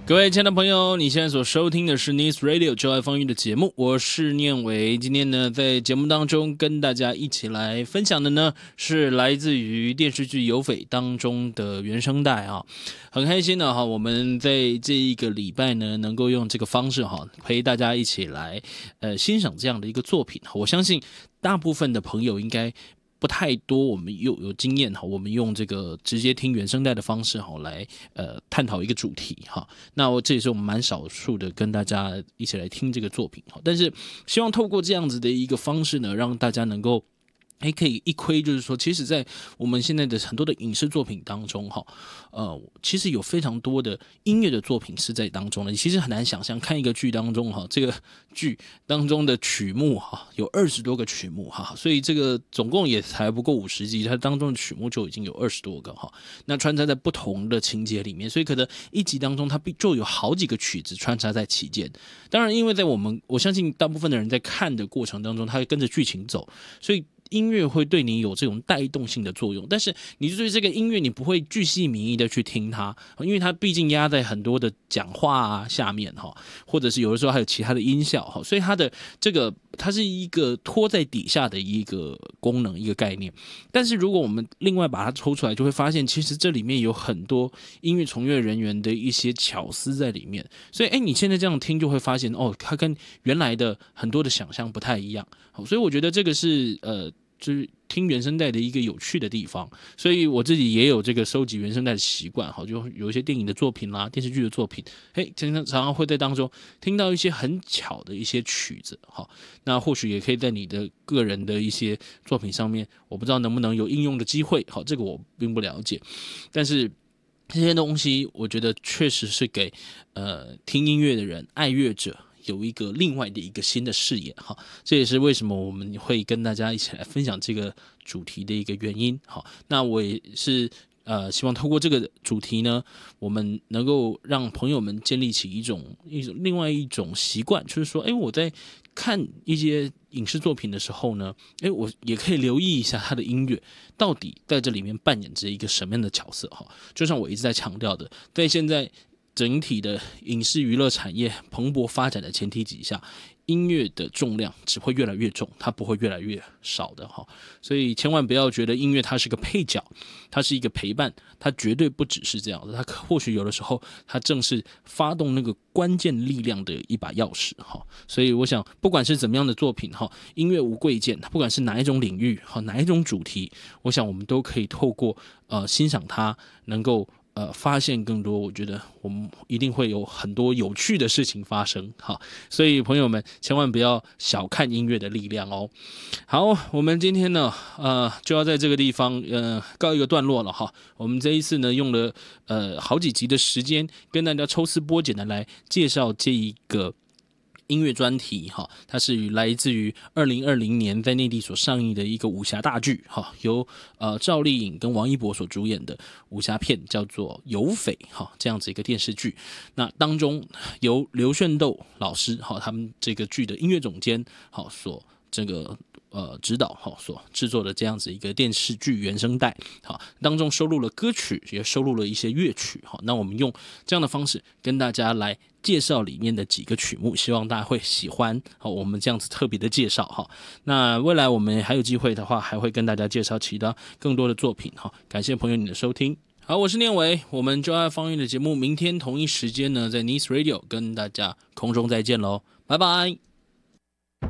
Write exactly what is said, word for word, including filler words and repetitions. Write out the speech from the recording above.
各位亲爱的朋友，你现在所收听的是 Nice Radio 就爱方域的节目，我是念伟。今天呢，在节目当中跟大家一起来分享的呢，是来自于电视剧《有匪》当中的原声带啊，很开心的哈，我们在这一个礼拜呢，能够用这个方式哈，陪大家一起来呃欣赏这样的一个作品。我相信大部分的朋友应该不太多，我们有有经验哈，我们用这个直接听原声带的方式哈来呃探讨一个主题哈。那我这也是我们蛮少数的跟大家一起来听这个作品哈，但是希望透过这样子的一个方式呢，让大家能够还可以一窥，就是说，其实，在我们现在的很多的影视作品当中，哈，呃，其实有非常多的音乐的作品是在当中的。你其实很难想象，看一个剧当中，哈，这个剧当中的曲目，哈，有二十多个曲目，哈，所以这个总共也才不过五十集，它当中的曲目就已经有二十多个，哈。那穿插在不同的情节里面，所以可能一集当中它就有好几个曲子穿插在其间。当然，因为在我们我相信大部分的人在看的过程当中，他会跟着剧情走，所以音乐会对你有这种带动性的作用，但是你对这个音乐你不会巨细靡遗的去听它，因为它毕竟压在很多的讲话啊下面哈，或者是有的时候还有其他的音效哈，所以它的这个它是一个拖在底下的一个功能一个概念。但是如果我们另外把它抽出来，就会发现其实这里面有很多音乐从业人员的一些巧思在里面，所以哎，你现在这样听就会发现哦，它跟原来的很多的想象不太一样，所以我觉得这个是呃。就是听原声带的一个有趣的地方，所以我自己也有这个收集原声带的习惯，就有一些电影的作品啦、电视剧的作品，嘿，常常常常会在当中听到一些很巧的一些曲子，那或许也可以在你的个人的一些作品上面，我不知道能不能有应用的机会，好，这个我并不了解，但是这些东西我觉得确实是给呃听音乐的人、爱乐者有一个另外的一个新的视野哈，这也是为什么我们会跟大家一起来分享这个主题的一个原因。好，那我也是呃希望透过这个主题呢，我们能够让朋友们建立起一种一种另外一种习惯，就是说，哎，我在看一些影视作品的时候呢，哎，我也可以留意一下它的音乐到底在这里面扮演着一个什么样的角色哈。就像我一直在强调的，在现在整体的影视娱乐产业蓬勃发展的前提底下，音乐的重量只会越来越重，它不会越来越少的哈。所以千万不要觉得音乐它是个配角，它是一个陪伴，它绝对不只是这样的。它或许有的时候，它正是发动那个关键力量的一把钥匙哈。所以我想，不管是怎么样的作品哈，音乐无贵贱，不管是哪一种领域哈，哪一种主题，我想我们都可以透过呃欣赏它，能够呃，发现更多，我觉得我们一定会有很多有趣的事情发生哈，所以朋友们千万不要小看音乐的力量哦。好，我们今天呢，呃，就要在这个地方呃告一个段落了哈。我们这一次呢，用了呃好几集的时间，跟大家抽丝剥茧的来介绍这一个音乐专题哈，它是来自于二零二零年在内地所上映的一个武侠大剧哈，由呃赵丽颖跟王一博所主演的武侠片，叫做《有匪》哈，这样子一个电视剧。那当中由刘炫斗老师哈，他们这个剧的音乐总监好所这个。呃，指导哈所制作的这样子一个电视剧原声带，好，当中收录了歌曲，也收录了一些乐曲，好，那我们用这样的方式跟大家来介绍里面的几个曲目，希望大家会喜欢，好，我们这样子特别的介绍哈。那未来我们还有机会的话，还会跟大家介绍其他更多的作品哈。感谢朋友你的收听，好，我是念伟，我们就爱方韵的节目，明天同一时间呢，在 Nice Radio 跟大家空中再见喽，拜拜。